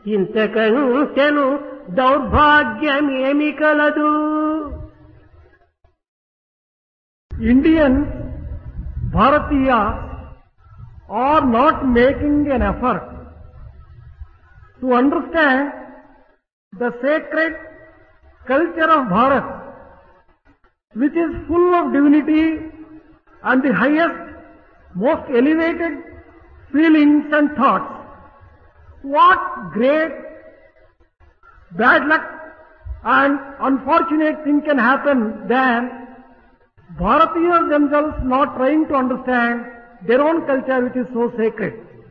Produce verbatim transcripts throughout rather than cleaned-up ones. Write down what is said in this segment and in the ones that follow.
ఇంతకంటెను దౌర్భాగ్యమేమి కలదు. Indians, Bharatiya, are not making an effort to understand the sacred culture of Bharat, which is full of divinity and the highest, most elevated feelings and thoughts. What great bad luck and unfortunate thing can happen than Bharatiyas themselves not trying to understand their own culture, which is so sacred.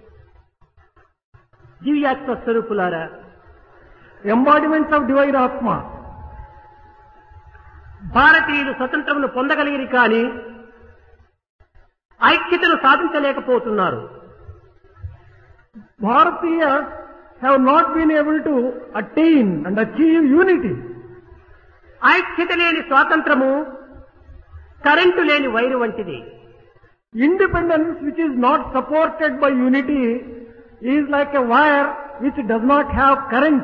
దివ్యాత్మ స్వరూపులారా, Embodiments of divine Atma. భారతీయులు స్వతంత్రమును పొందగలిగిరి కానీ ఐక్యతను సాధించలేకపోతున్నారు. Bharatiyas have not been able to attain and achieve unity. ఐక్యత లేని స్వాతంత్రము current లేని wire వంటిది. Independence which is not supported by unity is like a wire which does not have current.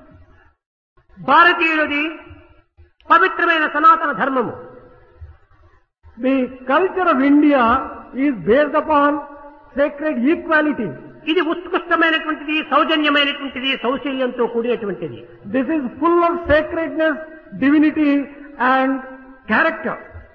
భారతీయులది పవిత్రమైన సనాతన ధర్మము. The culture of India is based upon sacred equality. ఇది ఉత్కృష్టమైనటువంటిది, సౌజన్యమైనటువంటిది, సౌశల్యంతో కూడినటువంటిది. This is full of sacredness, divinity and character.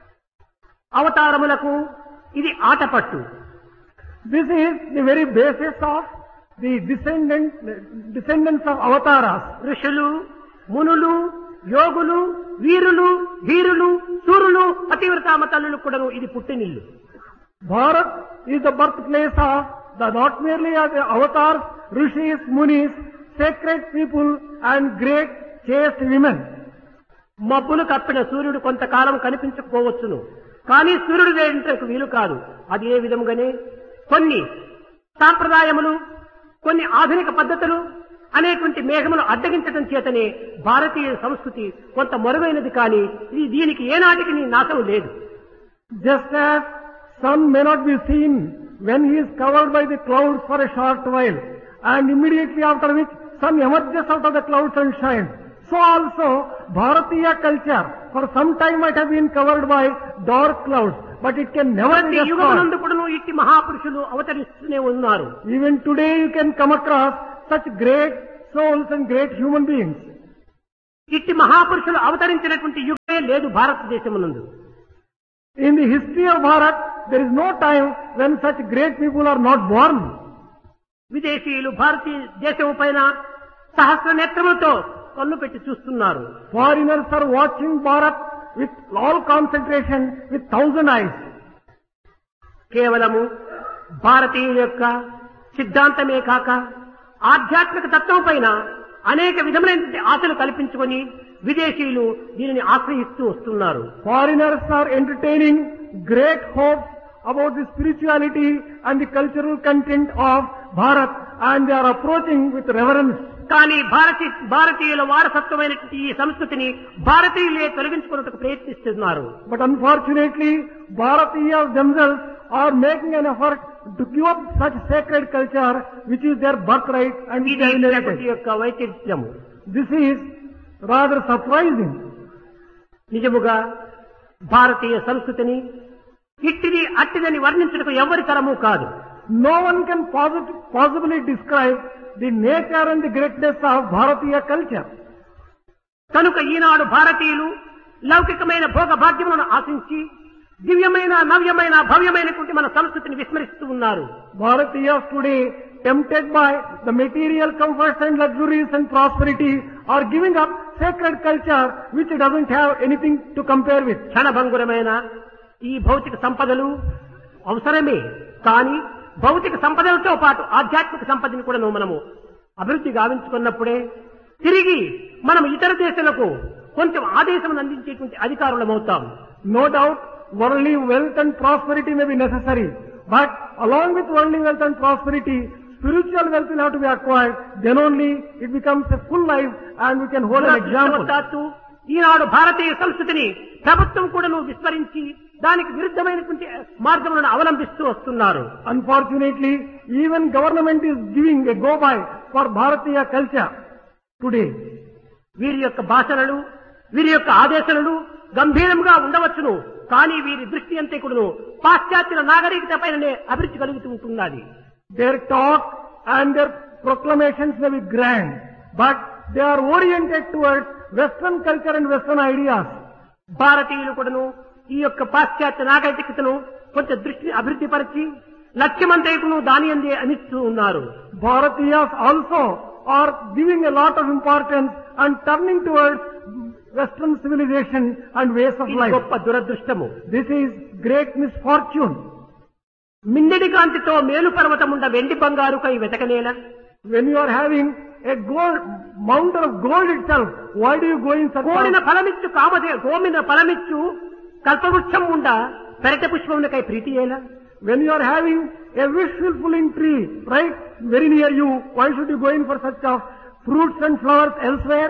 అవతారములకు ఇది Athapaththu. This is the very basis of the descendant, descendants of avatars. ఋషులు, మునులు, యోగులు, వీరులు, ధీరులు, సూరులు, పతివ్రతామ తల్లులు కూడాను ఇది పుట్టినిల్లు. Bharat is the birthplace of the not merely of the avatars, rishis, munis, sacred people and great chaste women. మబ్బులు కప్పిన సూర్యుడు కొంతకాలం కనిపించకపోవచ్చును, కానీ సూర్యుడు వేయటకు వీలు కాదు. అది ఏ విధంగానే కొన్ని సాంప్రదాయములు, కొన్ని ఆధునిక పద్ధతులు అనేటువంటి మేఘములు అడ్డగించడం చేతనే భారతీయ సంస్కృతి కొంత మరుగైనది, కానీ ఇది దీనికి ఏనాటికి నాశం లేదు. Just as sun may not be seen when he is covered by the clouds for a short while, and immediately after which sun emerges out of the clouds and shines, so also Bharatiya culture for some time might have been covered by dark clouds, but it can never be destroyed. యుగమునందు కూడాను ఇట్టి మహాపురుషులు అవతరిస్తూనే ఉన్నారు. Even today you can come across such great souls and great human beings. ఇట్టి మహాపురుషులు అవతరించినటువంటి యుగమే లేదు భారతదేశమునందు. In the history of Bharat, there is no time when such great people are not born. విదేశీయులు భారతీయ దేశం పైన సహస్ర నేత్రములతో కన్ను పెట్టి చూస్తున్నారు. Foreigners are watching Bharat with all concentration, with thousand eyes. కేవలము భారతీయుల యొక్క సిద్ధాంతమే కాక ఆధ్యాత్మిక తత్వం పైన అనేక విధములైన ఆశలు కల్పించుకొని విదేశీయులు దీనిని ఆశ్రయిస్తూ వస్తున్నారు. Foreigners are entertaining great hopes about the spirituality and the cultural content of Bharat, and they are approaching with reverence. కానీ భారతీ భారతీయుల వారసత్వమైనటువంటి ఈ సంస్కృతిని భారతీయులే తొలగించుకున్నట్టుకు ప్రయత్నిస్తున్నారు. But unfortunately, Bharatiyas themselves are making an effort to give up such sacred culture which is their birthright and ఇది inherited. యొక్క వైచిత్ర్యము. This is rather surprising. నిజముగా భారతీయ సంస్కృతిని ఇట్టిది అట్టిదని వర్ణించుటకు ఎవరి తరము కాదు. No one can posit- possibly describe the nature and the greatness of Bharatiya culture. కనుక ఈనాడు భారతీయులు లౌకికమైన భోగ భాగ్యములను ఆశించి దివ్యమైన, నవ్యమైన, భవ్యమైనటువంటి మన సంస్కృతిని విస్మరిస్తూ ఉన్నారు. Bharatiyas today, tempted by the material comforts and luxuries and prosperity, are giving up sacred culture which doesn't have anything to compare with. క్షణభంగురమైన ఈ భౌతిక సంపదలు అవసరమే, కానీ భౌతిక సంపదలతో పాటు ఆధ్యాత్మిక సంపదని కూడా మనము అభివృద్ధి గావించుకున్నప్పుడే తిరిగి మనం ఇతర దేశాలకు కొంచెం ఆదేశం అందించేటువంటి అధికారులమవుతాం. No doubt, worldly wealth and prosperity may be necessary, but along with worldly wealth and prosperity, spiritual wealth will have to be acquired. Then only it becomes a full life and we can hold an example. ఈనాడు భారతీయ సంస్కృతిని ప్రభుత్వం కూడా విస్మరించి దానికి విరుద్ధమైనటువంటి మార్గములను అవలంబిస్తూ వస్తున్నారు. Unfortunately, even government is giving a go-by for Bharatiya culture today. వీరి యొక్క భాషలను వీరి యొక్క ఆదేశాలను గంభీరంగా ఉండవచ్చును, కానీ వీరి దృష్టి అంతే కూడాను పాశ్చాత్యుల నాగరికత పైననే అభివృద్ధి కలుగుతూ ఉంటున్నది. Their talk and their proclamations may be grand, but they are oriented towards Western culture and Western ideas. భారతీయులు కూడాను ఈ యొక్క పాశ్చాత్య నాగరికతను కొంచెం దృష్టిని అభివృద్ధి పరిచి లక్ష్యమంతేకును దాని అందే అనిస్తూ ఉన్నారు. Bharatiyas also are giving a lot of importance and turning towards Western civilization and ways of ఇది life. గొప్ప దురదృష్టము. This is great misfortune. మిన్నడి కాంతితో మేలు పర్వతముండ వెండి బంగారు కై వెతకనేల. When you are having a gold mountain of gold itself, why do you go in such కోడిన a... ఫలమిచ్చు కామదే గోమిన ఫలమిచ్చు కల్పవృక్షం ఉండ పెరట పుష్పమునకై ప్రీతియేలా. When you are having a wish-fulfilling tree right very near you, why should you go in for such of fruits and flowers elsewhere?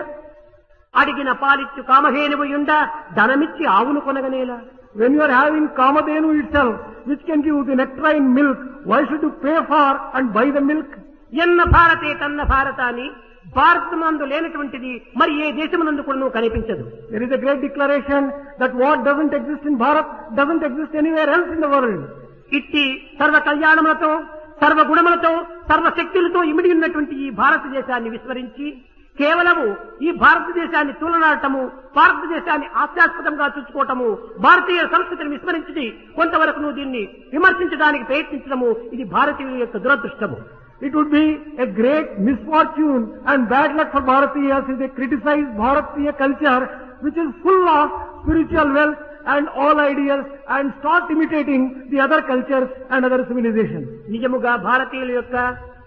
అడిగిన పాలిచ్చు కామహేనువు యుండ ధనమిచ్చి ఆవును కొనగనేలా. When you are having Kamadhenu itself, which can give the nectarine milk, why should you pay for and buy the milk? ఎన్న భారతే తన్న భారత అని భారతమందు లేనటువంటిది మరి ఏ దేశమునందు కూడా కనిపించదు. There is a great declaration that what doesn't exist in Bharat doesn't exist anywhere else in the world. ఇట్టి సర్వ కళ్యాణములతో సర్వ గుణములతో సర్వశక్తులతో ఇమిడి ఉన్నటువంటి ఈ భారతదేశాన్ని విస్మరించి కేవలము ఈ భారతదేశాన్ని తూలనాడటము, భారతదేశాన్ని హాస్యాస్పదంగా చూసుకోవటము, భారతీయ సంస్కృతిని విస్మరించి కొంతవరకు నువ్వు దీన్ని విమర్శించడానికి ప్రయత్నించడము ఇది భారతీయుల యొక్క దురదృష్టము. It would be a great misfortune and bad luck for Bharatiyas if they criticize Bharatiya culture, which is full of spiritual wealth and all ideals, and start imitating the other cultures and other civilizations. నిజముగా భారతీయుల యొక్క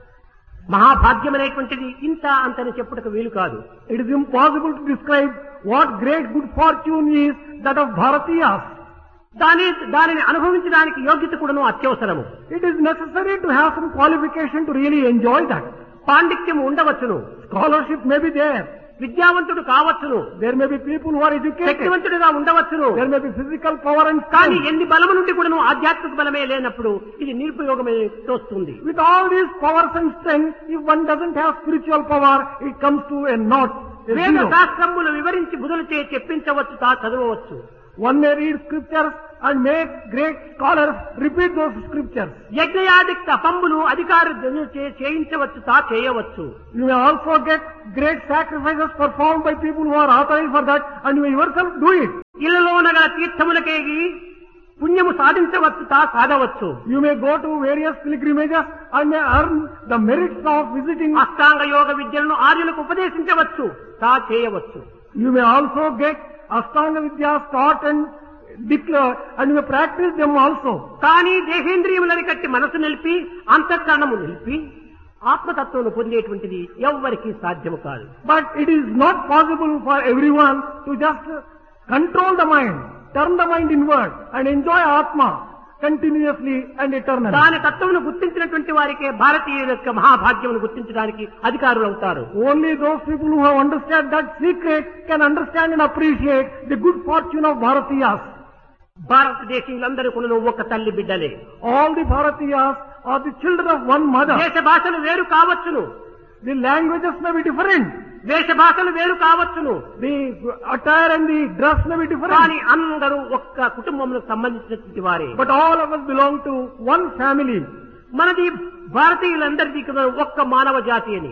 మహాభాగ్యమైనటువంటిది ఇంత అంతని చెప్పుటకు వీలు కాదు. It is impossible to describe what great good fortune is that of Bharatiyas. దాని దానిని అనుభవించడానికి యోగ్యత కూడాను అత్యవసరము. It is necessary to have some qualification to really enjoy that. పాండిత్యము ఉండవచ్చును, Scholarship may be there. విద్యావంతుడు కావచ్చును, There may be people who are educated. శక్తివంతుడిగా ఉండవచ్చును. There may be physical power and కానీ strength. ఎన్ని బలము నుండి కూడాను ఆధ్యాత్మిక బలమే లేనప్పుడు ఇది నిరుపయోగమే తోస్తుంది. With all these powers and strength, if one doesn't have spiritual power, it comes to a naught, a వేద zero. శాస్త్రములు వివరించి బుధులు చే చెప్పించవచ్చు, తా చదవవచ్చు. One may read scriptures and make great scholars repeat those scriptures. యజ్ఞయాది తపంబులు అధికారులు చే చేయించవచ్చు, తా చేయవచ్చు. You may also get great sacrifices performed by people who are authorized for that, and you may yourself do it. ఇళ్లలోన గల తీర్థములకేగి పుణ్యము సాధించవచ్చు, తా సాధవచ్చు. You may go to various pilgrimages and may earn the merits of visiting. అష్టాంగ యోగ విద్యలను ఆర్యులకు ఉపదేశించవచ్చు, తా చేయవచ్చు. You may also get Ashtanga Vidyas taught and declared, and you may practice them also. కానీ దేహేంద్రియములని కట్టి మనసు నిలిపి అంతఃకరణము నిలిపి ఆత్మతత్వము పొందేటువంటిది ఎవ్వరికీ సాధ్యము కాదు. But it is not possible for everyone to just control the mind, turn the mind inward and enjoy Atma continuously and eternally. దాని తత్వమును గుర్తించినటువంటి వారికే భారతీయుల యొక్క మహాభాగ్యమును గుర్తించడానికి అధికారులు అవుతారు. Only those people who have understood that secret can understand and appreciate the good fortune of Bharatiyas. భారతదేశీయులందరూ కూడా ఒక తల్లి బిడ్డలే. All the Bharatiyas are the children of one mother. దేశ భాషలు వేరు కావచ్చును, The languages may be different. వేష భాషలు వేరు కావచ్చును, The attire and the dress may be different. కానీ అందరూ ఒక్క కుటుంబములకు సంబంధించినటువంటి వారే. But all of us belong to one family. మనది భారతీయులందరిది కూడా ఒక్క మానవ జాతి అని.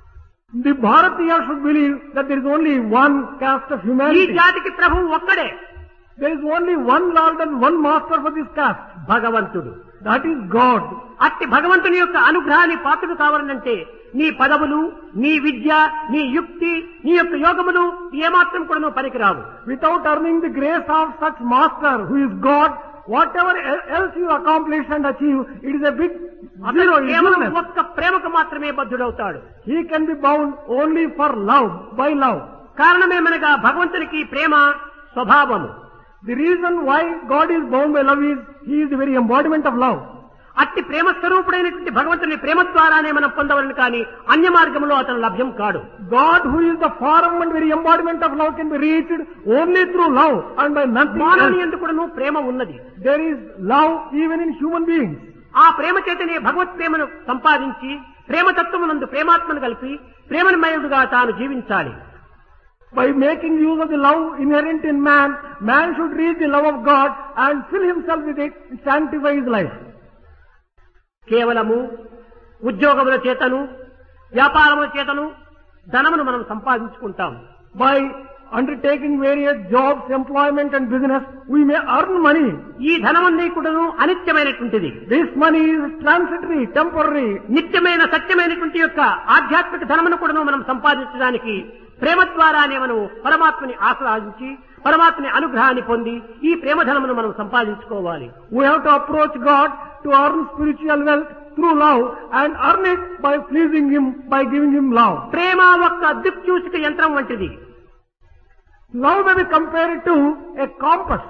The Bharatiyas should believe that there is only one caste of ఈ humanity. జాతికి ప్రభువు ఒక్కడే, There is only one Lord and one Master for this caste. భగవంతుడు. That is God. అట్టి భగవంతుని యొక్క అనుగ్రహాన్ని పాత్రుడు కావాలంటే నీ పదవులు, నీ విద్య, నీ యుక్తి, నీ యొక్క యోగములు ఏమాత్రం కూడా పనికిరావు. Without earning the grace of such Master who is God, whatever else you accomplish and achieve, it is a big అతను zero. కేవలం useless. ఒక్క ప్రేమకు మాత్రమే బద్ధుడవుతాడు. He can be bound only for love, by love. కారణమేమనగా భగవంతునికి ప్రేమ స్వభావము. The reason why God is bound by love is He is the very embodiment of love. అట్టి ప్రేమ స్వరూపుడైనటువంటి భగవంతుని ప్రేమ ద్వారానే మనం పొందవలని కానీ అన్య మార్గంలో అతను లభ్యం కాడు. God, who is the form and very embodiment of love, can be reached only through love and by nothing మానవుని else. యందు కూడాను ప్రేమ ఉన్నది. There is love even in human beings. ఆ ప్రేమ చేతనే భగవత్ ప్రేమను సంపాదించి ప్రేమతత్వమునందు ప్రేమాత్మను కలిపి ప్రేమమయుడుగా తాను జీవించాలి. By making use of the love inherent in man, man should reach the love of God and fill himself with it and sanctify his life. కేవలము ఉద్యోగముల చేతను వ్యాపారముల చేతను ధనమును మనం సంపాదించుకుంటాం. By undertaking various jobs, employment and business, we may earn money. ఈ ధనమన్నీ కూడాను అనిత్యమైనటువంటిది. This money is transitory, temporary. నిత్యమైన సత్యమైనటువంటి యొక్క ఆధ్యాత్మిక ధనమును కూడాను మనం సంపాదించడానికి ప్రేమ ద్వారానే మనం పరమాత్మని ఆశ్రయించి పరమాత్మని అనుగ్రహాన్ని పొంది ఈ ప్రేమ ధనమును మనం సంపాదించుకోవాలి. We have to approach God to earn spiritual wealth through love and earn it by pleasing Him, by giving Him love. ప్రేమ ఒక్క దిక్సూచిక యంత్రం వంటిది. Love may be compared to a compass.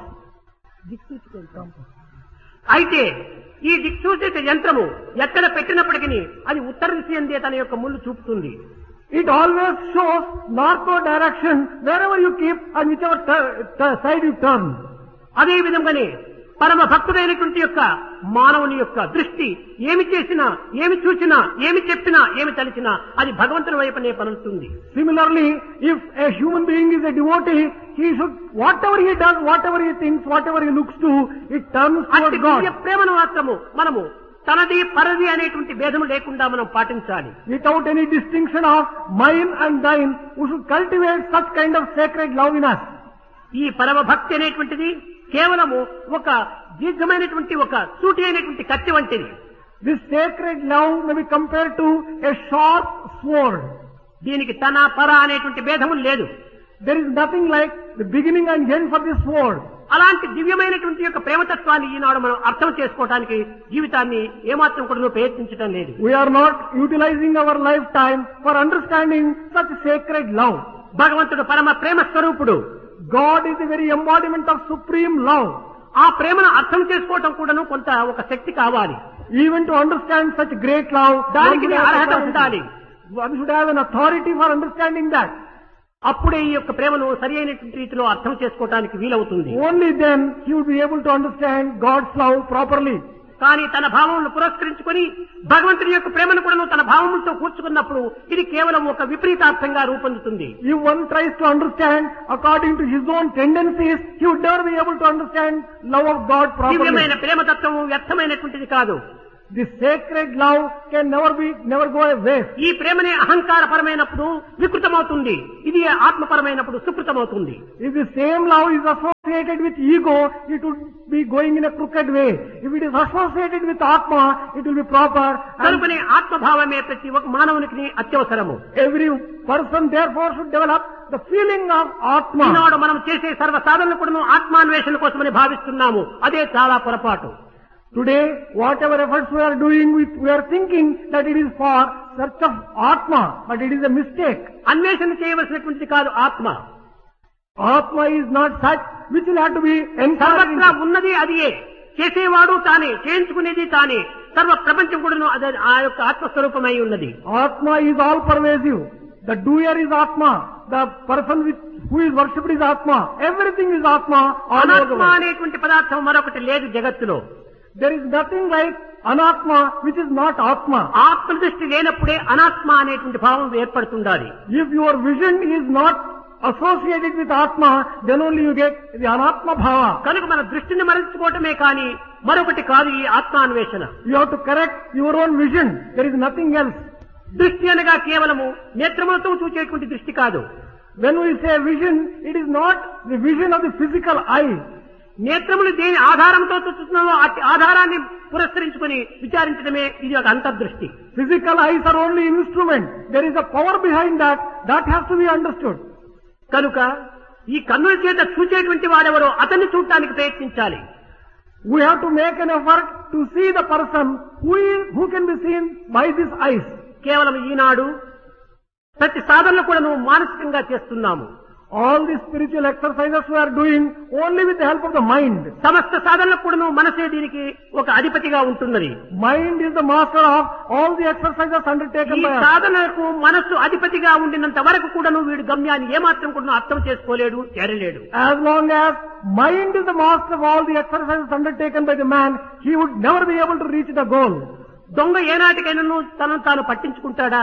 అయితే ఈ దిక్సూచిక యంత్రము ఎక్కడ పెట్టినప్పటికీ అది ఉత్తర దిశ యందే తన యొక్క ముళ్ళు చూపుతుంది. It always shows northward direction wherever you keep and whichever tur- tur- side you turn. అదే విధంగానే పరమ భక్తుడైనటువంటి యొక్క మానవుని యొక్క దృష్టి ఏమి చేసినా ఏమి చూసినా ఏమి చెప్పినా ఏమి తలిచినా అది భగవంతుని వైపునే పలుకుతుంది. Similarly, if a human being is a devotee, he should, whatever he does, whatever he thinks, whatever he looks to, it turns అట్టి towards God. దివ్య ప్రేమను మాత్రము మనము తనది పరది అనేటువంటి భేదము లేకుండా మనం పాటించాలి. Without any distinction of mine and thine, we should cultivate such kind of sacred love in us. ఈ పరమ భక్తి అనేటువంటిది కేవలము ఒక దీర్ఘమైనటువంటి ఒక సూటి అయినటువంటి కత్తి వంటిది. This sacred love may be compared to a sharp sword. దీనికి తన పర అనేటువంటి భేదము లేదు. There is nothing like the beginning and end for this sword. అలాంటి దివ్యమైనటువంటి యొక్క ప్రేమతత్వాన్ని ఈనాడు మనం అర్థం చేసుకోవడానికి జీవితాన్ని ఏమాత్రం కూడా ప్రయత్నించడం లేదు. We are not utilizing our lifetime for understanding such sacred love. భగవంతుడు పరమ ప్రేమ స్వరూపుడు. God is the very embodiment of supreme love. ఆ ప్రేమను అర్థం చేసుకోవటం కూడాను కొంత ఒక శక్తి కావాలి. Even to understand such great love, దానికి one should have అర్హత capacity. ఉండాలి. One should have an authority for understanding that. అప్పుడే ఈ యొక్క ప్రేమను సరి అయినటువంటి రీతిలో అర్థం చేసుకోవడానికి వీలవుతుంది. Only then he would be able to understand God's love properly. కానీ తన భావములను పురస్కరించుకొని భగవంతుని యొక్క ప్రేమను కూడా తన భావములతో కూర్చుకున్నప్పుడు ఇది కేవలం ఒక విపరీతార్థంగా రూపొందుతుంది. If one tries to understand according to his own tendencies, he would never be able to understand love of God properly. దివ్యమైన ప్రేమతత్వము వ్యర్థమైనటువంటిది కాదు. This sacred love can never be, never go away. ఈ ప్రేమనే అహంకారపరమైనప్పుడు వికృతమవుతుంది, ఇది ఆత్మపరమైనప్పుడు సుకృతమవుతుంది. If the same love is associated with ego, it would be going in a crooked way. If it is associated with Atma, it will be proper. And కనుకనే ఆత్మభావమే ప్రతి ఒక్క మానవునికి అత్యవసరము. every person therefore should develop the feeling of Atma. ఈనాడు మనం చేసే సర్వ సాధనలు కూడా ఆత్మాన్వేషణ కోసమని భావిస్తున్నాము. అదే చాలా పొరపాటు. Today, whatever efforts we are doing, we, we are thinking that it is for search of Atma, but it is a mistake. అన్వేషణ చేయవలసినటువంటిది కాదు ఆత్మ. Atma is not such which will have to be encouraged. సర్వత్రా ఉన్నది అదియే, చేసేవాడు తానే, చేయించుకునేది తానే, సర్వ ప్రపంచం కూడా అదే ఆ యొక్క ఆత్మస్వరూపమై ఉన్నది. Atma is all pervasive. The doer is Atma. The person with, who is worshipped is Atma. Everything is Atma. All over the అనాత్మ world. అనేటువంటి పదార్థం మరొకటి లేదు జగత్తులో. There is nothing like Anatma which is not Atma. ఆత్మ దృష్టి లేనప్పుడే అనాత్మ అనేటువంటి భావం ఏర్పడుతుండాలి. If your vision is not associated with Atma, then only you get the Anatma Bhava. కనుక మన దృష్టిని మరల్చుకోవటమే కానీ మరొకటి కాదు ఈ ఆత్మాన్వేషణ. You have to correct your own vision. There is nothing else. దృష్టి అనగా కేవలము నేత్రములతో చూచేటువంటి దృష్టి కాదు. When we say vision, it is not the vision of the physical eye. నేత్రములు దేని ఆధారంతో చూస్తున్నామో అట్టి ఆధారాన్ని పురస్కరించుకొని విచారించడమే ఇది ఒక అంతర్దృష్టి. Physical eyes are only instrument. There is a power behind that. That has to be understood. కనుక ఈ కన్నుల చేత చూచేటువంటి వాడెవరో అతన్ని చూడటానికి ప్రయత్నించాలి. We have to make an effort to see the person who is, who can be seen by these eyes. కేవలం ఈనాడు ప్రతి సాధనలు కూడా నువ్వు మానసికంగా చేస్తున్నాము. All the spiritual exercises we are doing only with the help of the mind. సమస్త సాధనలకు కూడాను మనసే దీనికి ఒక అధిపతిగా ఉంటున్నది. Mind is the master of all the exercises undertaken ఈ by us. సాధనకు మనస్సు అధిపతిగా ఉండినంత వరకు కూడాను వీడు గమ్యాన్ని ఏమాత్రం కూడా అర్థం చేసుకోలేడు, చేరలేడు. As long as mind is the master of all the exercises undertaken by the man, he would never be able to reach the goal. దొంగ ఏనాటికైనా తనను తాను పట్టించుకుంటాడా?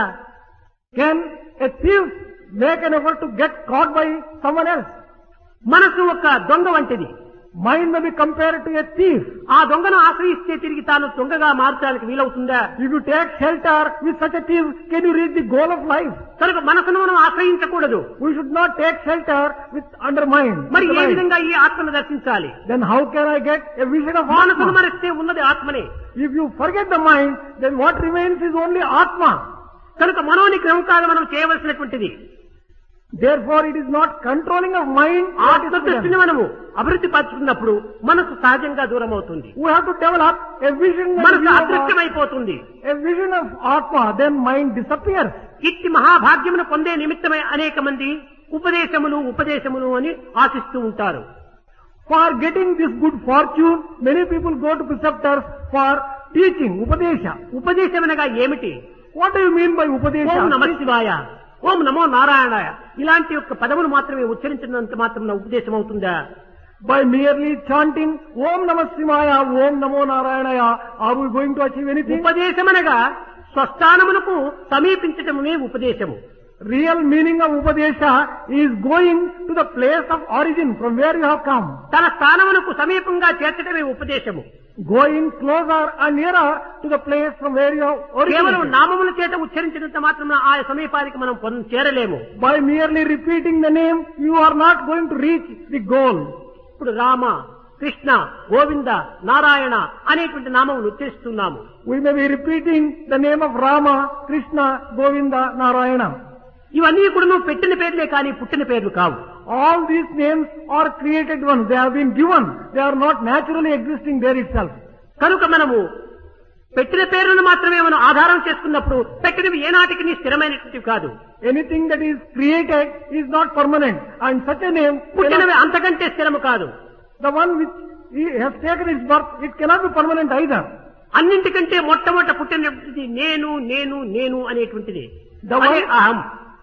Can a thief make an effort to get caught by someone else? మనసు ఒక దొంగ వంటిది. Mind may be compared to a thief. ఆ దొంగను ఆశ్రయిస్తే తిరిగి తాను దొంగగా మార్చడానికి వీలవుతుందా? If you take shelter with such a thief, can you reach the goal of life? కనుక మనసును మనం ఆశ్రయించకూడదు. We should not take shelter with under mind. మరి with ఏ the mind. విధంగా ఈ ఆత్మను దర్శించాలి? Then how can I get a vision of మనసును Atma? మరిస్తే ఉన్నది ఆత్మనే. If you forget the mind, then what remains is only Atma. కనుక మనోనిగ్రహం కాదు మనం చేయవలసినటువంటిది. Therefore, it is not controlling of mind. what is to be ఆత్మదృష్టిని done. మనము అభివృద్ధి పరుచుకున్నప్పుడు మనసు సహజంగా దూరం అవుతుంది. We have to develop a vision, and మనసు view of అదృశ్యమైపోతుంది. a vision of Atma. Then mind disappears. ఇట్టి మహాభాగ్యమును పొందే నిమిత్తమై అనేక మంది ఉపదేశములు ఉపదేశములు అని ఆశిస్తూ ఉంటారు. For getting this good fortune, many people go to preceptors for teaching, Upadesha. ఉపదేశం అనగా ఏమిటి? What do you mean by Upadesha? ఓం నమ శివాయ, ఓం నమో నారాయణాయ ఇలాంటి యొక్క పదములు మాత్రమే ఉచ్చరించినంత మాత్రం ఉపదేశం అవుతుందా? By merely chanting Om Namah Shivaya, Om Namo Narayanaya, are we going to achieve anything? ఉపదేశం అనగా స్వస్థానమునకు సమీపించటమే ఉపదేశము. Real meaning of Upadesha is going to the place of origin, from where you have come. తన స్థానమునకు సమీపంగా చేర్చటమే ఉపదేశము. Going closer and nearer to the place from where you have కేవలం originated. నామముల చేత ఉచ్చరించినంత మాత్రం ఆ సమీపానికి మనం పొంద చేరలేము. By merely repeating the name, you are not going to reach the goal. ఇప్పుడు రామ, కృష్ణ, గోవింద, నారాయణ అనేటువంటి నామములు ఉచ్చరిస్తున్నాము. We may be repeating the name of Rama, Krishna, Govinda, Narayana. ఇవన్నీ కూడా నువ్వు పెట్టిన పేర్లే కానీ పుట్టిన పేర్లు కావు. All these names are created ones. They have been given. They are not naturally existing there itself. కనుక మనము పెట్టిన పేర్లను మాత్రమే మనం ఆధారం చేసుకున్నప్పుడు పెట్టినవి ఏనాటికి స్థిరమైనటువంటివి కాదు. Anything that is created is not permanent. And such a name, పుట్టినవి cannot, అంతకంటే స్థిరము కాదు. the one which he has taken its birth, it cannot be permanent either. అన్నింటికంటే మొట్టమొదట పుట్టినటువంటిది నేను నేను నేను అనేటువంటిది. The అదే one- అహం.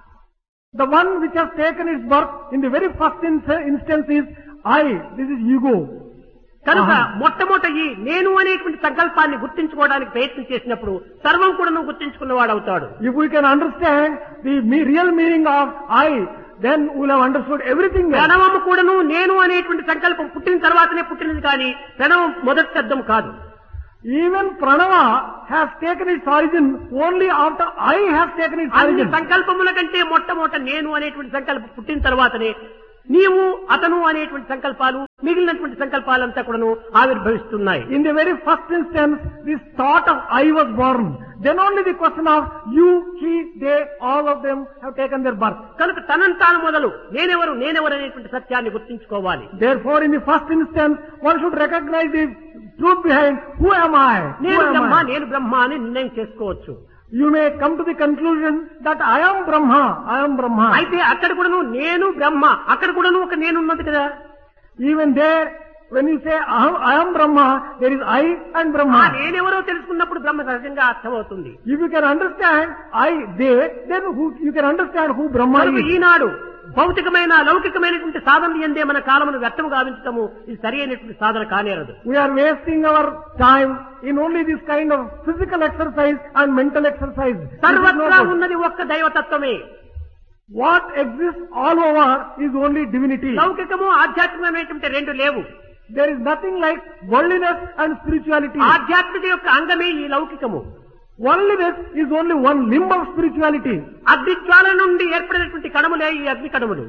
The one which has taken its birth in the very first in- instance is I. This is ego. కనుక అహం. మొట్టమొదట ఈ నేను అనేటువంటి సంకల్పాన్ని గుర్తించుకోవడానికి ప్రయత్నం చేసినప్పుడు సర్వం కూడా నువ్వు గుర్తించుకున్నవాడు అవుతాడు. If we can understand the me- real meaning of I, then we will have understood everything else. ప్రణవము కూడాను నేను అనేటువంటి సంకల్పం పుట్టిన తర్వాతనే పుట్టినది కానీ ప్రణవం మొదటి శబ్దం కాదు. Even Pranava has taken its origin only after I has taken its అన్ని origin. సంకల్పముల కంటే మొట్టమొదట నేను అనేటువంటి సంకల్పం పుట్టిన తర్వాతనే నీవు అతను అనేటువంటి సంకల్పాలు మిగిలినటువంటి సంకల్పాలంతా కూడాను ఆవిర్భవిస్తున్నాయి. In the very first instance, this thought of I was born. Then only the question of you, he, they, all of them have taken their birth. కనుక తనను తాను మొదలు నేనెవరు నేనెవరు అనేటువంటి సత్యాన్ని గుర్తించుకోవాలి. Therefore, in the first instance, one should recognize the truth behind who am I? Who నేను am Brahma I? నేను బ్రహ్మ అని నిర్ణయం చేసుకోవచ్చు. You may come to the conclusion that I am Brahma. I am Brahma. అయితే అక్కడ కూడాను నేను బ్రహ్మ అక్కడ కూడాను ఒక నేను ఉన్నది కదా. Even there, when you say I am, I am Brahma, there is I and ఆ Brahma. నేనెవరో తెలుసుకున్నప్పుడు బ్రహ్మ సహజంగా అర్థమవుతుంది. If you can understand I, they, then who, you can understand who Brahma కనుక is. ఈనాడు భౌతికమైన లౌకికమైనటువంటి సాధనలు ఎందే మన కాలమును వ్యర్థము గావించటము ఇది సరి అయినటువంటి సాధన కానేరదు. We are wasting our time in only this kind of physical exercise and mental exercise. This is సర్వత్రా not good. ఉన్నది ఒక్క దైవతత్వమే. What exists all over is only divinity. లౌకికము ఆధ్యాత్మికమైనటువంటి రెండు లేవు. There is nothing like worldliness and spirituality. ఆధ్యాత్మిక యొక్క అంగమే ఈ లౌకికము. Worldliness is only one limb of spirituality. అగ్నిజ్వాల నుండి ఏర్పడినటువంటి కణములే ఈ అగ్ని కణములు.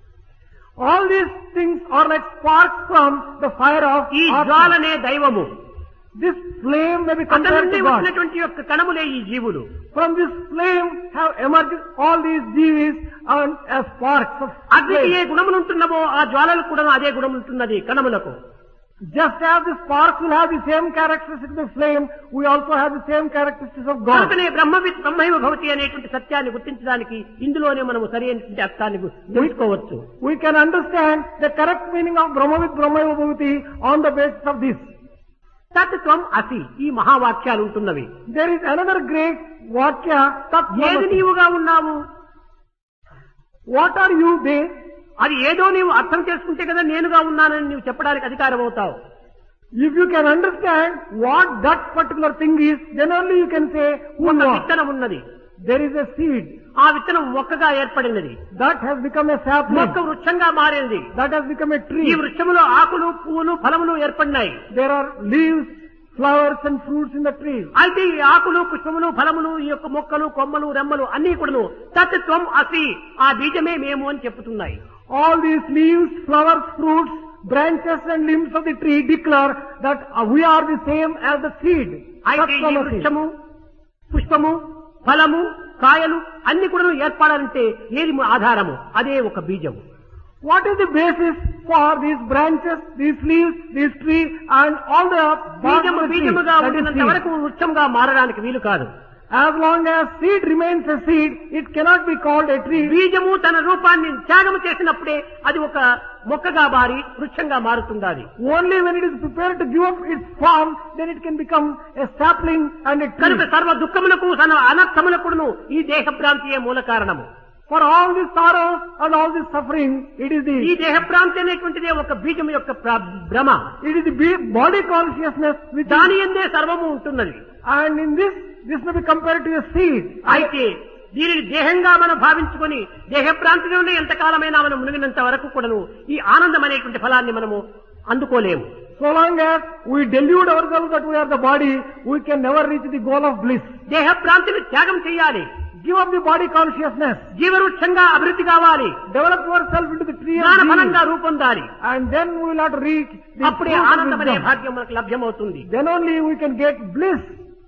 All these things are like sparks from the fire of ఈ Atma. జ్వాలనే దైవము. This flame may be అతని compared నుండి to God. వచ్చినటువంటి యొక్క కణములే ఈ జీవులు. From this flame have emerged all these jivis and as sparks of అగ్నికి ఏ flame. గుణములు ఉంటున్నవో ఆ జ్వాలలకు కూడా అదే గుణం ఉంటున్నది కణములకు. Just as the sparks will have the same characteristics of the flame, we also have the same characteristics of God. కనుకనే బ్రహ్మవిత్ బ్రహ్మైవ భవతి అనేటువంటి సత్యాన్ని గుర్తించడానికి ఇందులోనే మనము సరైనటువంటి అర్థాన్ని తెలుసుకోవచ్చు. We can understand the correct meaning of Brahmavid Brahmaiva Bhavati on the basis of this. తత్వం అసి ఈ మహావాక్యాలు ఉంటున్నవి. There is another great vakya, Tat ఏది Tvamasi. నీవుగా ఉన్నావు? What are you there? అది ఏదో నీవు అర్థం చేసుకుంటే కదా నేనుగా ఉన్నానని నీవు చెప్పడానికి అధికారం అవుతావు. If you can understand what that particular thing is, then only you can say who ఒక you are. విత్తనం ఉన్నది. There is a seed ఆ విత్తనం మొక్కగా ఏర్పడినది. that has become a sapling, మొక్క వృక్షంగా మారింది. that has become a ఈ tree. వృక్షములో ఆకులు, పువ్వులు, ఫలములు ఏర్పడినాయి. There are leaves, flowers and fruits in the tree. అయితే ఈ ఆకులు, పుష్పములు, ఫలములు, ఈ యొక్క మొక్కలు, కొమ్మలు, రెమ్మలు అన్ని కూడాను తత్వం అసి ఆ బీజమే మేము అని చెప్పుతున్నాయి. All these leaves, flowers, fruits, branches and limbs of the tree declare that uh, we are the same as the seed. అయితే ఈ Tatvamasi. వృక్షము, పుష్పము, ఫలము, కాయలు అన్ని కూడా ఏర్పడాలంటే ఏది ఆధారము? అదే ఒక బీజము. What is the basis for these branches, these leaves, this tree and all the bark బీజము of the tree? బీజముగా That is ఉండినంత seed. వరకు వృక్షంగా మారడానికి వీలు కాదు. As long as seed remains a seed, it cannot be called a tree. బీజము తన రూపాన్ని త్యాగము చేసినప్పుడే అది ఒక మొక్కగా మారి వృక్షంగా మారుతుండాలి. Only when it is prepared to give up its form, then it can become a sapling and a tree. కనుక సర్వ దుఃఖములకు సర్వ అనర్థములకును ఈ దేహ భ్రాంతియే మూల కారణము. For all this sorrow and all this suffering, it is ఈ the దేహ భ్రాంతి అనేటువంటిదే ఒక బీజం యొక్క ప్ర- భ్రమ. it is the be- body consciousness which is, దాని ఎందే సర్వము ఉంటున్నది. and in this this may be compared to a seed. అయితే దీనిని దేహంగా మనం భావించుకొని దేహ భ్రాంతిలోనే ఎంతకాలమైనా మనం మునిగినంత వరకు కూడాను ఈ ఆనందం అనేటువంటి ఫలాన్ని మనము అందుకోలేము. So long as we delude ourselves that we are the body, we can never reach the goal of bliss. దేహ భ్రాంతిని త్యాగం చేయాలి. Give up the body consciousness. జీవవృక్షంగా అభివృద్ధి కావాలి. Develop yourself into the tree of జ్ఞాన being. ఫలంగా రూపొందాలి. And then we will have to reach the అప్పుడే fruit of ఆనందం అనే wisdom. భాగ్యం మనకు లభ్యమవుతుంది. Then only we can get bliss.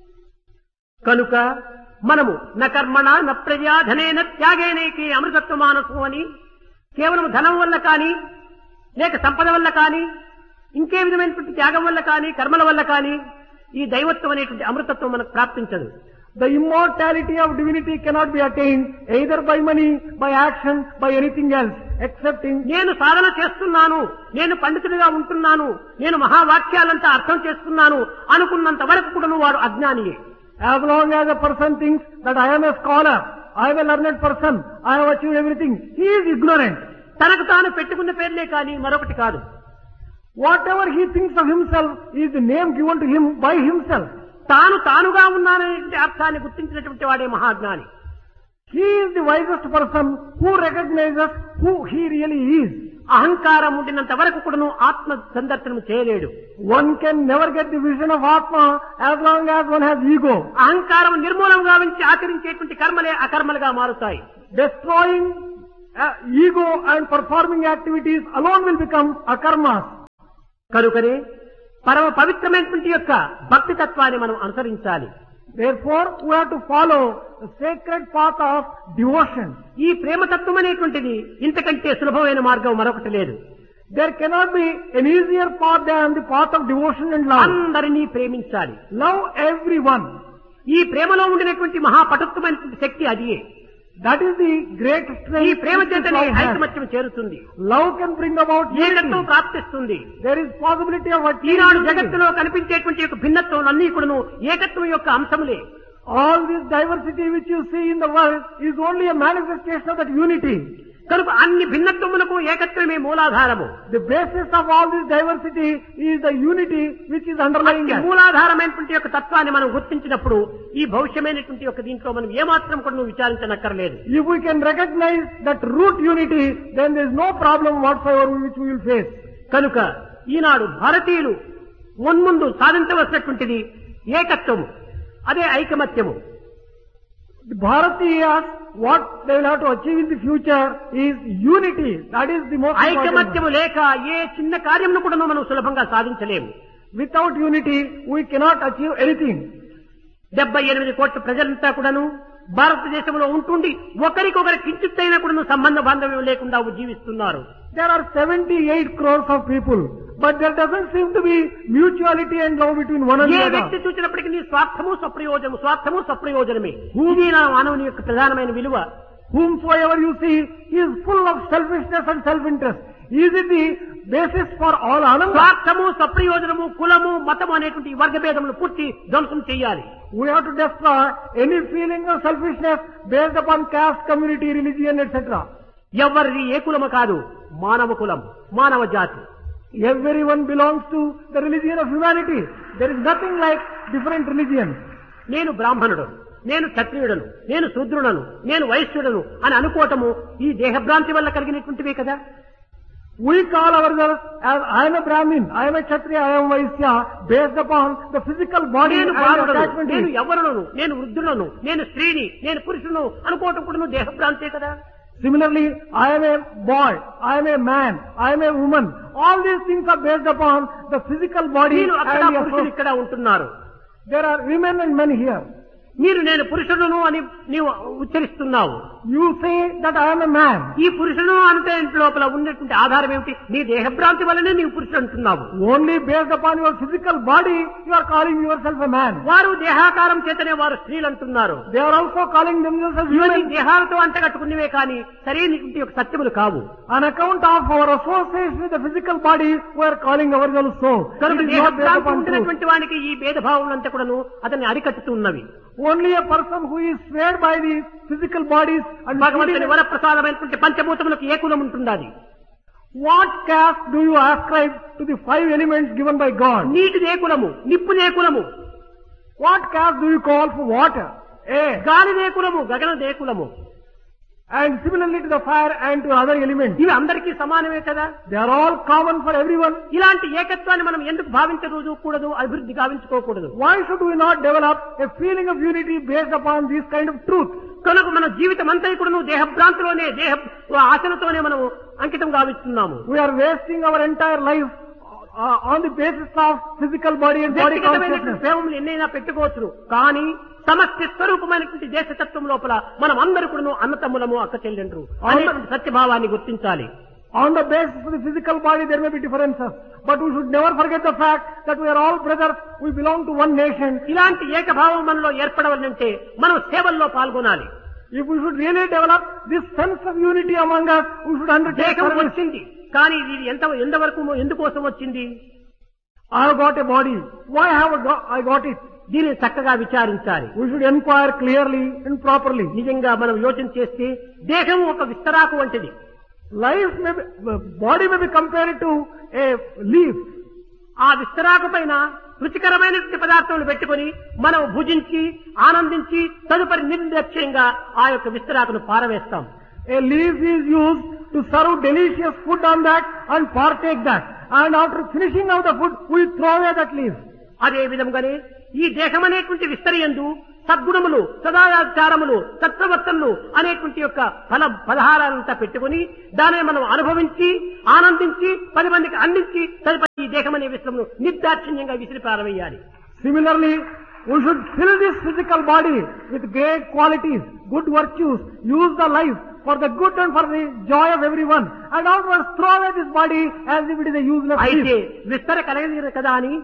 కనుక మనము న కర్మణ న ప్రజా ధనేన త్యాగేనేకి అమృతత్వ మానసు అని కేవలం ధనం వల్ల కానీ లేక సంపద వల్ల కానీ ఇంకే విధమైనటువంటి త్యాగం వల్ల కానీ కర్మల వల్ల కానీ ఈ దైవత్వం అనేటువంటి అమృతత్వం మనకు ప్రాప్తించదు. The immortality of divinity cannot be attained either by money, by action, by anything else, excepting నేను సాధన చేస్తున్నాను, నేను పండితుడిగా ఉంటున్నాను, నేను మహావాక్యాలంతా అర్థం చేస్తున్నాను అనుకున్నంత వరకు కూడా వాడు అజ్ఞానియే. as long as a person thinks that I am a scholar, I am a learned person, I have achieved everything, he is ignorant. తనకు తాను పెట్టుకున్న పేర్లే కానీ మరొకటి కాదు. Whatever he thinks of himself is the name given to him by himself. తాను తానుగా ఉన్నాననే అర్థాన్ని గుర్తించినటువంటి వాడే మహాజ్ఞాని. He is the wisest person who recognizes who he really is. అహంకారం ఉండినంత వరకు కూడాను ఆత్మ సందర్శనం చేయలేడు. One can never get the vision of Atma as long as one has ego. అహంకారం నిర్మూలం గావించి ఆచరించేటువంటి కర్మలే అకర్మలుగా మారుతాయి. Destroying uh, ego and performing activities alone will become akarmas. కనుకనే పరమ పవిత్రమైనటువంటి యొక్క భక్తి తత్వాన్ని మనం అనుసరించాలి. Therefore, we have to follow the sacred path of devotion. ఈ ప్రేమతత్వం అనేటువంటిది ఇంతకంటే సులభమైన మార్గం మరొకటి లేదు. There cannot be an easier path than the path of devotion and love. అందరినీ ప్రేమించాలి. Love everyone. ఈ ప్రేమలో ఉండినటువంటి మహాపటుత్వమైనటువంటి శక్తి అదియే. That is the great ఈ strength. ప్రేమ which this చేతనే love has. ఐకమత్యం చేరుతుంది. Love can bring about ఏకత్వం unity. ప్రాప్తిస్తుంది. There is possibility of Eenadu achieving జగత్తులో కనిపించేటువంటి యొక్క భిన్నత్వం అన్ని కూడాను ఏకత్వం యొక్క అంశములే. all this diversity which you see in the world is only a manifestation of that unity. కనుక అన్ని భిన్నత్వములకు ఏకత్వమే మూలాధారము. The basis of all this diversity is the unity which is underlying అట్టి that. మూలాధారమైనటువంటి యొక్క తత్వాన్ని మనం గుర్తించినప్పుడు ఈ భవిష్యమైనటువంటి యొక్క దీంట్లో మనం ఏమాత్రం కూడా నువ్వు విచారించనక్కర్లేదు. If we can recognize that root unity, then there is no problem whatsoever which we will face. కనుక ఈనాడు భారతీయులు మున్ముందు సాధించవలసినటువంటిది ఏకత్వము, అదే ఐకమత్యము. The Bharatiyas, what they will have to achieve in the future is unity. That is the most important. ఐకమత్యము లేక ఏ చిన్న కార్యమును కూడా మనం సులభంగా సాధించలేము. Without unity, we cannot achieve anything. డెబ్బై ఎనిమిది కోట్ల ప్రజలంతా కూడాను భారతదేశంలో ఉంటుండి ఒకరికొకరి కించిత్తైనా కూడా సంబంధ బాంధవ్యం లేకుండా జీవిస్తున్నారు. There are seventy-eight crores of people but there doesn't seem to be mutuality and love between one A another. వ్యక్తి చూసినప్పటికీ నీ స్వార్థము స్వప్రయోజనము స్వార్థము స్వప్రయోజనమే. ఇది నా మానవుని యొక్క ప్రధానమైన విలువ. Whomsoever you see, he is full of selfishness and self-interest. Is it the basis for all ananda? స్వార్థము స్వప్రయోజనము కులము మతము అనేటువంటి ఈ వర్గభేదములు పూర్తి ధ్వంసం చేయాలి. We have to destroy any feeling of selfishness based upon caste, community, religion, et cetera. ఎవరిది ఏ కులము కాదు, మానవ కులం, మానవ జాతి. Everyone belongs to the religion of humanity. There is nothing like different religions. నేను బ్రాహ్మణుడు, నేను క్షత్రియుడను, నేను శూద్రుడను, నేను వైశ్యుడను అని అనుకోవటము ఈ దేహభ్రాంతి వల్ల కలిగినటువంటివే కదా. We call ourselves as I am a Brahmin, I am a Kshatriya, I am Vaishya, based upon the physical body నేను and బాలుడను, attachment. నేను యవ్వనులను, నేను వృద్ధులను, నేను స్త్రీని, నేను పురుషును అనుకోవటం కూడా నువ్వు దేహభ్రాంతే కదా. Similarly, I am a boy, I am a man, I am a woman. All these things are based upon the physical body నేను అక్కడ and the పురుషులు association. ఇక్కడ ఉంటున్నారు. There are women and men here. మీరు నేను పురుషుడును అని నీవు ఉచ్చరిస్తున్నావు. You say that I am a man. ఈ పురుషుడు అంటే ఇంటి లోపల ఉన్నటువంటి ఆధారం ఏమిటి? నీ దేహభ్రాంతి వల్లనే నీవు పురుషుడు అంటున్నావు. Only based upon your physical body, you are calling yourself a man. వారు దేహాకారం చేతనే వారు స్త్రీలు అంటున్నారు. They are also calling themselves as ఇవన్నీ women. దేహాలతో అంటగట్టుకున్నవే కానీ సరైనటువంటి ఒక సత్యములు కావు. On account of our association with the physical body, we are calling ourselves so. కనుక It is not based దేహభ్రాంతి upon truth. ఉంటున్నటువంటి వానికి ఈ భేదభావములంతా కూడాను అతన్ని అరికట్టుతున్నవి. Only a person who is swayed by the physical bodies and భగవంతుని వరప్రసాదమైనటువంటి పంచభూతములకు ఏ కులం ఉంటున్నది? what caste do you ascribe to the five elements given by God? నీటిదే కులము, నిప్పుదే కులము, What caste do you call for water? Air. గాలిదే కులము, గగనదే కులము. And similarly to the fire and to other elements. ఇవి అందరికీ సమానమే కదా. They are all common for everyone. ఇలాంటి ఏకత్వాన్ని మనం ఎందుకు భావించకూడదు కూడదు అభివృద్ధి గావించుకోకూడదు? Why should we not develop a feeling of unity based upon this kind of truth? కనుక మన జీవితం అంతా కూడా దేహభ్రాంతిలోనే దేహ ఆశలతోనే మనం అంకితం గావిస్తున్నాము. We are wasting our entire life uh, on the basis of physical body and body వ్యక్తిగతమైనటువంటి consciousness. ప్రేమలు ఎన్నైనా పెట్టుకోవచ్చు, కానీ సమస్య స్వరూపమైనటువంటి దేశతత్వం లోపల మనం అందరూ కూడా అన్నతమ్ములము అక్క చెల్లెండ్రు అనేటువంటి సత్యభావాన్ని గుర్తించాలి. On the basis of the physical body there may be differences, but we should never forget the fact that we are all brothers, we belong to one nation. ఇలాంటి ఏకభావం మనలో ఏర్పడవాలంటే మనం సేవల్లో పాల్గొనాలి. If we should really develop this sense of unity among us, we should undertake దేహం service. వచ్చింది, కానీ ఇది ఎంత ఎంతవరకు ఎందుకోసం వచ్చింది? I have got a body. Why have I got, I got it? దీనిని చక్కగా విచారించాలి. We should inquire clearly and properly. నిజంగా మనం యోచన చేస్తే దేహం ఒక విస్తరాకు వంటిది. Life may be, body may be compared to a leaf. ఆ విస్తరాకు పైన రుచికరమైనటువంటి పదార్థములు పెట్టుకుని మనం భుజించి ఆనందించి తదుపరి నిర్లక్ష్యంగా ఆ యొక్క విస్తరాకును పారవేస్తాం. A leaf is used to serve delicious food on that and partake that. And after finishing of the food, we throw away that leaf. అదే విధంగానే ఈ దేహం అనేటువంటి విస్తరియందు సద్గుణములు సదాచారములు సత్ప్రవర్తనలు అనేటువంటి యొక్క ఫల పలహారాలంతా పెట్టుకుని దానిని మనం అనుభవించి ఆనందించి పది మందికి అందించి తదుపరి ఈ దేహం అనే విశ్వమును నిర్దాక్షిణ్యంగా విసిరి పారవేయాలి. Similarly, we should fill this physical body with great qualities, good virtues, use the life for the good and for the joy of everyone, and afterwards throw away this body as if it is a useless అయితే leaf. విస్తర కలగదు కదా అని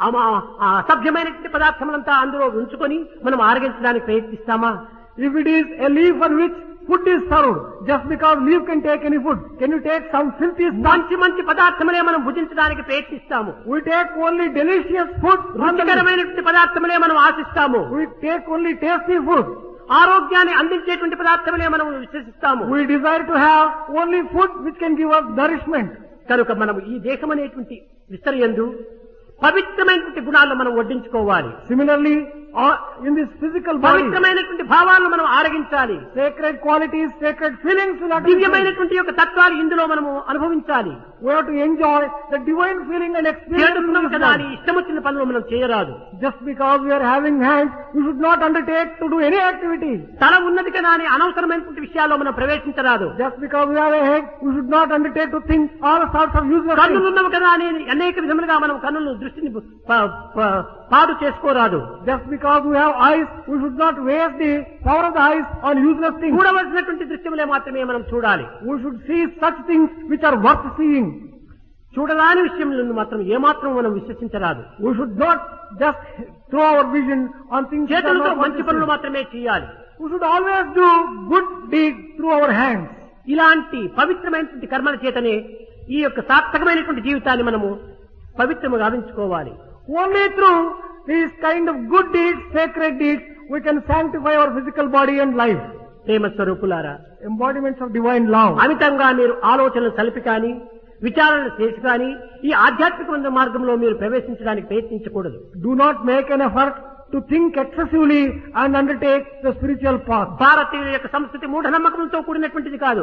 అసభ్యమైనటువంటి పదార్థములంతా అందులో ఉంచుకొని మనం ఆరగించడానికి ప్రయత్నిస్తామా? If it is a leaf on which food is served, just because leaf can take any food, can you take some filthy stuff? మంచి మంచి పదార్థములే మనం భుజించడానికి ప్రయత్నిస్తాము. We take only delicious food. on the leaf. రుచికరమైనటువంటి పదార్థములే మనం ఆశిస్తాము. We take only tasty food. ఆరోగ్యాన్ని అందించేటువంటి పదార్థములే మనం విశ్వసిస్తాము. We desire to have only food which can give us nourishment. కనుక మనం ఈ దేశం అనేటువంటి విస్తరయందు పవిత్రమైనటువంటి గుణాలను మనం వడ్డించుకోవాలి. Similarly, uh, in this physical body, పవిత్రమైనటువంటి భావాలను మనం ఆరగించాలి. sacred qualities, sacred feelings will not be present. దివ్యమైనటువంటి యొక్క తత్వాలు ఇందులో మనము అనుభవించాలి. We have to enjoy the divine feeling and experience. చేతులున్నాం in this కదా అని body. ఇష్టం వచ్చిన పనులు మనం చేయరాదు. Just because we are having hands, we should not undertake to do any activity. తల ఉన్నది కదా అని అనవసరమైనటువంటి విషయాల్లో మనం ప్రవేశించరాదు. Just because we have a head, we should not undertake to think all sorts of useless things. కన్నులు ఉన్నవి కదా అని అనేక విధములుగా మనం కన్నులను దృష్టిని ప- ప- పాడు చేసుకోరాదు. Just because we have eyes, we should not waste the power of the eyes on useless things. చూడవలసినటువంటి దృశ్యములే మాత్రమే మనం చూడాలి. We should see such things which are worth seeing. చూడరాని విషయంలో మాత్రం ఏమాత్రం మనం విశ్వసించరాదు. We should not just throw our vision on things that are చేతులతో not మంచి పనులు possible. మాత్రమే చేయాలి. We should always do good deeds through our hands. ఇలాంటి పవిత్రమైనటువంటి కర్మల చేతనే ఈ యొక్క సార్థకమైనటువంటి జీవితాన్ని మనము పవిత్రము గావించుకోవాలి. Only through these kind of good deeds, sacred deeds, we can sanctify our physical body and life. ప్రేమ స్వరూపులారా, Embodiments of divine love. అమితంగా మీరు ఆలోచనలు సలిపి కానీ విచారణలు చేసి కానీ ఈ ఆధ్యాత్మిక మార్గంలో మీరు ప్రవేశించడానికి ప్రయత్నించకూడదు. Do not make an effort to think excessively and undertake the spiritual path. భారతీయుల యొక్క సంస్కృతి మూఢనమ్మకంతో కూడినటువంటిది కాదు.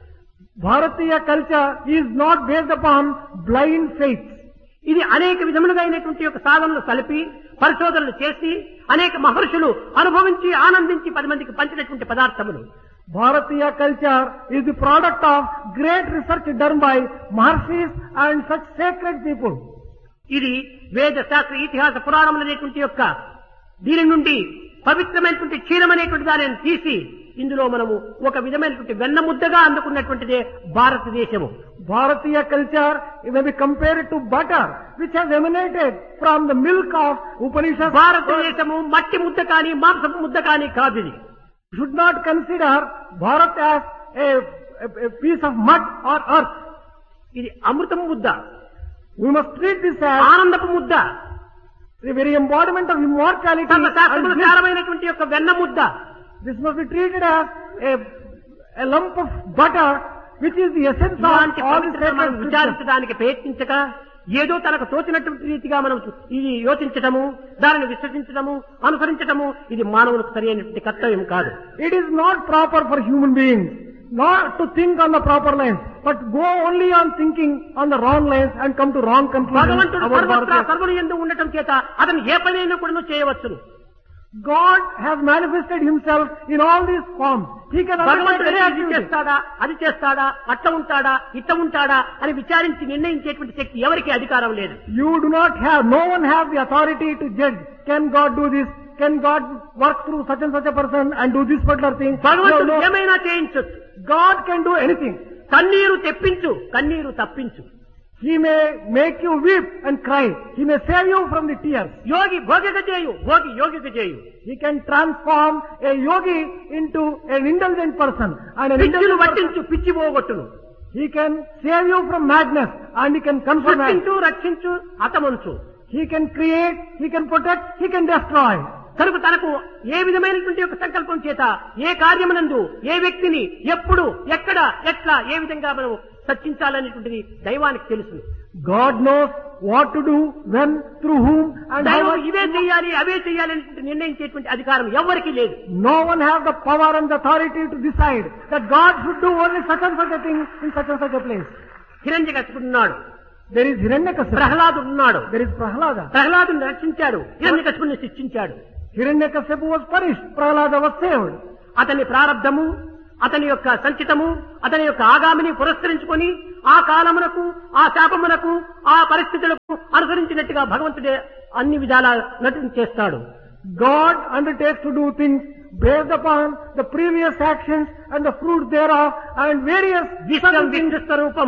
Bharatiya culture is not based upon blind faith. ఇది అనేక విధములుగా అయినటువంటి యొక్క సాధనలు కలిపి పరిశోధనలు చేసి అనేక మహర్షులు అనుభవించి ఆనందించి పది మందికి పంచినటువంటి పదార్థములు. Bharatiya culture is the product of great research done by Maharshis and such sacred people. ఇది వేద శాస్త్ర ఇతిహాస పురాణములు అనేటువంటి యొక్క దీని నుండి పవిత్రమైనటువంటి క్షీరం అనేటువంటి దానిని తీసి ఇందులో మనము ఒక విధమైనటువంటి వెన్న ముద్దగా అందుకున్నటువంటిదే భారతదేశము. Bharatiya culture may be compared to butter which has emanated from the milk of Upanishads. భారతదేశము మట్టి ముద్ద కానీ మాంసపు ముద్ద కానీ కాదు. ఇది Should not consider Bharat as a, a, a piece of mud or earth. ఇది అమృతము ముద్ద, We must treat this as ఆనందపు ముద్ద, the very embodiment of immortality. సర్వశాస్త్రముల And bliss. సారమైనటువంటి యొక్క వెన్న ముద్ద. This must be treated as a, a lump of butter which is the essence ఇలాంటి of all the పవిత్రతను మనం sacred scriptures. విచారించడానికి ప్రయత్నించక ఏదో తనకు తోచినటువంటి రీతిగా మనం ఇది యోచించటము, దానిని విశ్వసించటము, అనుసరించటము ఇది మానవులకు సరైనటువంటి కర్తవ్యం కాదు. It is not proper for human beings not to think on the proper lines, but go only on thinking on the wrong lines and come to wrong conclusions భగవంతుడు about సర్వత్రా Bharatiya. సర్వుని యందు ఉండటం చేత అతను ఏ పనైనా కూడా చేయవచ్చును. God has manifested himself in all these forms. He can undertake భగవంతుడు any ఇది activity. చేస్తాడా, అది చేస్తాడా, అట్ట ఉంటాడా, ఇట్ట ఉంటాడా అని విచారించి నిర్ణయించేటువంటి శక్తి ఎవరికి అధికారం లేదు. You do not have, no one has the authority to judge. Can God do this? Can God work through such and such a person and do this particular thing? No, భగవంతుడు no. ఏమైనా చేయించొచ్చు. God can do anything. కన్నీరు తెప్పించు, కన్నీరు తప్పించు. He may make you weep and cry. He may save you from the tears. యోగి భోగిక చేయు, భోగి యోగిక చేయు. He can transform a yogi into an indulgent person. And an పిచ్చిలు indulgent person, పట్టించు, పిచ్చి పోగొట్టును. he can save you from madness and he can confirm madness. రక్షించు, రక్షించు, హతమంచు. He can create, he can protect, he can destroy. కనుక తనకు ఏ విధమైనటువంటి యొక్క సంకల్పం చేత ఏ కార్యమునందు ఏ వ్యక్తిని ఎప్పుడు ఎక్కడ ఎట్లా ఏ విధంగా మనం సర్చించాలనేటువంటిది దైవానికి తెలుసు. God knows what to do, when, through whom and దైవం how. ఇవే చేయాలి అవే చేయాలి అనేటువంటి నిర్ణయించేటువంటి అధికారం ఎవరికి లేదు. No one has the power and the authority to decide that God should do only such and such a thing in such and such a place. హిరణ్యకశిపుడు ఉన్నాడు, There is Hiranyakasipu. ప్రహ్లాదుడు ఉన్నాడు. There is Prahlada. ప్రహ్లాదుని రక్షించాడు, హిరణ్యకశిపుడిని శిక్షించాడు. Hiranyakasipu was punished. Prahlada was saved. అతని ప్రారబ్ధము, అతని యొక్క సంచితము, అతని యొక్క ఆగామిని పురస్కరించుకొని ఆ కాలమునకు ఆ శాపమునకు ఆ పరిస్థితులకు అనుసరించినట్టుగా భగవంతుడే అన్ని విధాల నటన చేస్తాడు. God undertakes to do things based upon the previous actions and the fruits thereof and various విశ్వం విష్ణు స్వరూపం.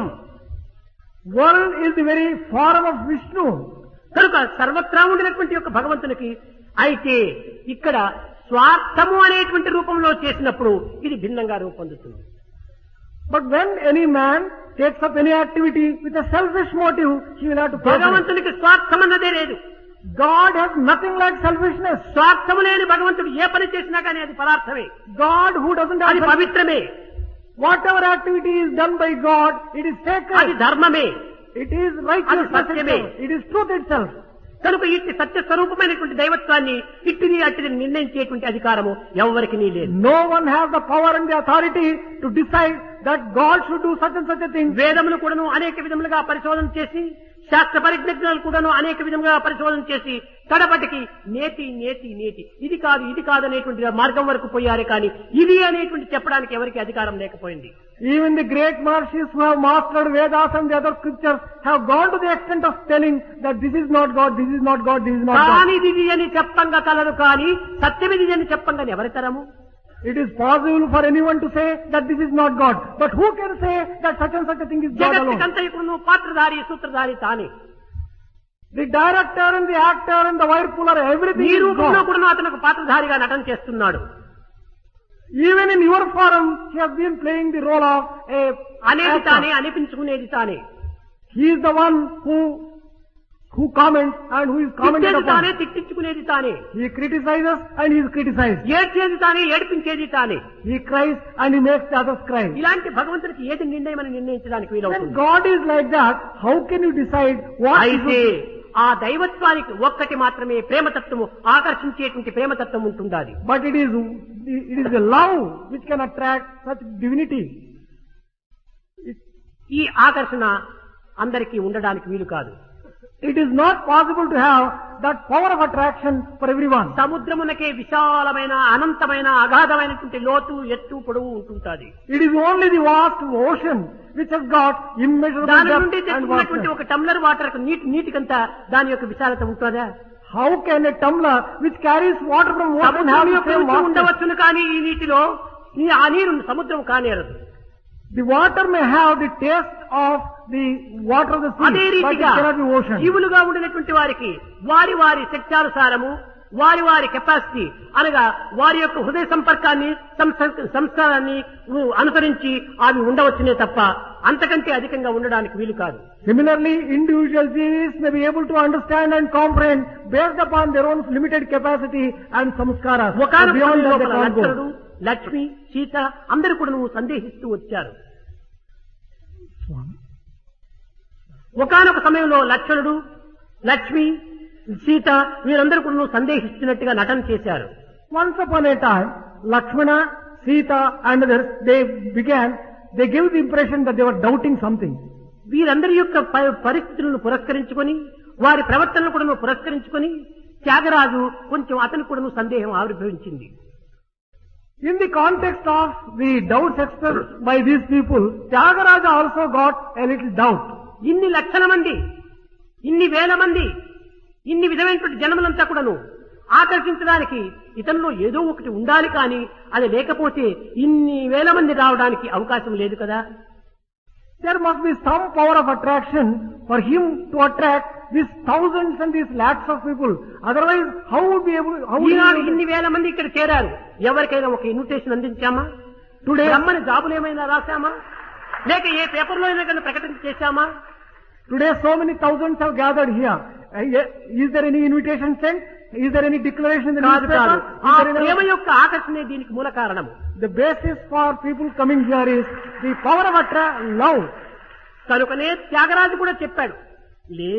world is the very form of Vishnu. కనుక సర్వత్రా ఉండినటువంటి యొక్క భగవంతునికి అయితే ఇక్కడ స్వార్థము అనేటువంటి రూపంలో చేసినప్పుడు ఇది భిన్నంగా రూపొందుతుంది. But when any man takes up any activity with a selfish motive, he will have to pay for it. భగవంతునికి స్వార్థం అన్నదే లేదు. God has nothing like selfishness. స్వార్థము లేని భగవంతుడు ఏ పని చేసినా కానీ అది పదార్థమే, God who doesn't have అది self- పవిత్రమే, whatever activity is done by God, it is అది sacred. ధర్మమే. It is righteousness అది సత్యమే. itself. It is truth itself. కనుక ఇట్టి సత్య స్వరూపమైనటువంటి దైవత్వాన్ని ఇట్టిని అట్టిని నిర్ణయించేటువంటి అధికారము ఎవరికి లేదు. No one has the power and the authority to decide that God should do such and such a thing. వేదములు కూడాను అనేక విధములుగా పరిశోధన చేసి శాస్త్ర పరిజ్ఞానాలు కూడాను అనేక విధములుగా పరిశోధన చేసి కడపటికి నేతి నేతి నేతి ఇది కాదు ఇది కాదు అనేటువంటి మార్గం వరకు పోయారే కానీ ఇది అనేటువంటి చెప్పడానికి ఎవరికి అధికారం లేకపోయింది. Even the great Maharshis who have mastered Vedas and the other scriptures have gone to the extent of telling that this is not God, this is not God, this is not God. కానీ ఇది అని చెప్పంగా colour కానీ సత్యమిది అని చెప్పంగా ఎవరి తరము? It is possible for anyone to say that this is not God. But who can say that such and such a thing is God alone? జగత్తుకంతయుకును పాత్రధారి సూత్రధారి తానే. The director and the actor and the wire puller, everything ఈ is రూపంలో God. కూడా అతను పాత్రధారిగా నటన చేస్తున్నాడు. Even in your forum, he has been playing the role of a అనేది actor. తానే, అనిపించుకునేది తానే. He is the one who who comments and who is commented తిట్టేది తానే, upon. తిట్టించుకునేది తానే. He criticizes and he is criticized. ఏడ్చేది తానే, ఏడిపించేది తానే. He cries and he makes the others cry. ఇలాంటి భగవంతుడికి ఏది నిర్ణయం అని నిర్ణయించడానికి When వీలవుతుంది. God is like that, how can you decide what is అయితే ఆ దైవత్వానికి ఒక్కటి మాత్రమే ప్రేమతత్వము, ఆకర్షించేటువంటి ప్రేమతత్వం ఉంటుండాలి. But it is it is the love which can attract such divinity. ఈ ఆకర్షణ అందరికీ ఉండడానికి వీలు కాదు. It is not possible to have that power of attraction for everyone. సముద్రమునకే విశాలమైన, అనంతమైన, అగాధమైనటువంటి లోతు, ఎత్తు, పొడవు ఉంటుంటాది. It is only the vast ocean which has got immeasurable దాని నుండి depth and తెచ్చుకున్నటువంటి vastness. ఒక టంబ్లర్ వాటర్ నీటి నీటికంతా దాని యొక్క విశాలత ఉంటుందా? How can a tumbler which carries water from ocean have సముద్రం the యొక్క same రుచి vastness? ఉండవచ్చును, కానీ ఈ నీటిలో ఈ ఆ నీరు సముద్రం కానేరదు. The water may have the taste of the water of the అదే sea, but it రీతిగా cannot be ocean. జీవులుగా ఉండినటువంటి వారికి వారి వారి శక్త్యానుసారము, వారి వారి కెపాసిటీ అనగా వారి యొక్క హృదయ సంపర్కాన్ని, సంస- సంస్కారాన్ని అనుసరించి అవి ఉండవచ్చునే తప్ప అంతకంటే అధికంగా ఉండడానికి వీలు కాదు. Similarly, individual beings may be able to understand and comprehend based upon their own limited capacity and samskaras. But ఒకనొక beyond that they లోపల can't go. లక్ష్మణుడు, లక్ష్మి, సీత అందరూ కూడా నువ్వు సందేహిస్తూ వచ్చారు. ఒకనొక సమయంలో లక్ష్మణుడు, లక్ష్మి, సీత వీరందరూ కూడా నువ్వు సందేహిస్తున్నట్టుగా నటన చేశారు. Once upon a time, Lakshmana, Sita and others, they began, they gave the impression that they were doubting something. వీరందరి యొక్క ప- పరిస్థితులను పురస్కరించుకొని, వారి ప్రవర్తనను కూడా పురస్కరించుకొని త్యాగరాజు కొంచెం అతను కూడా సందేహం ఆవిర్భవించింది. In the context of the doubts expressed by these people, Tyagaraja also got a little doubt. ఇన్ని లక్షల మంది, ఇన్ని వేల మంది, ఇన్ని విధమైనటువంటి జన్మలంతా కూడాను ఆకర్షించడానికి ఇతనిలో ఏదో ఒకటి ఉండాలి, కానీ అది లేకపోతే ఇన్ని వేల మంది రావడానికి అవకాశం లేదు కదా. There must be some power of attraction for him to attract these thousands and these lakhs of people. Otherwise, how would be able? How would he Eenadu be able ఇన్ని వేల మంది ఇక్కడ చేరారు. ఎవరికైనా ఒక ఇన్విటేషన్ అందించామా? Today, రమ్మని జాబులు ఏమైనా రాశామా? లేక ఏ పేపర్లో అయినా కానీ ప్రకటన చేశామా? today so many thousands have gathered here. Uh, Is there any invitation sent? Is there any declaration in the కాదు కాదు. newspaper? ఆ Is there ప్రేమ any... యొక్క ఆకర్షణే దీనికి మూల కారణము. The basis for people coming here is the power of attract love. కనుకనే త్యాగరాజు కూడా చెప్పాడు, లే